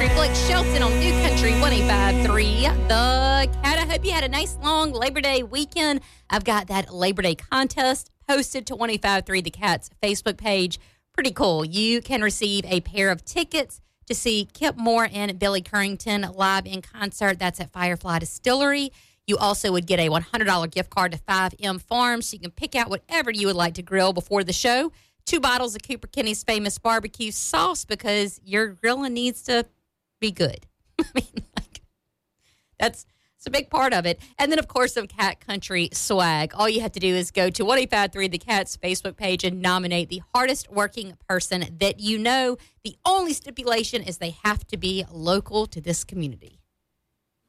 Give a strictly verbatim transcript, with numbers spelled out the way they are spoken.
Blake Shelton on New Country one oh five point three. The Cat. I hope you had a nice long Labor Day weekend. I've got that Labor Day contest posted to one oh five point three The Cat's Facebook page. Pretty cool. You can receive a pair of tickets to see Kip Moore and Billy Currington live in concert. That's at Firefly Distillery. You also would get a one hundred dollars gift card to five M Farms, so you can pick out whatever you would like to grill before the show. Two bottles of Cooper Kenny's famous barbecue sauce, because your grilling needs to be good. I mean, like, that's, that's a big part of it. And then, of course, some Cat Country swag. All you have to do is go to one oh five point three The Cat's Facebook page and nominate the hardest working person that you know. The only stipulation is they have to be local to this community.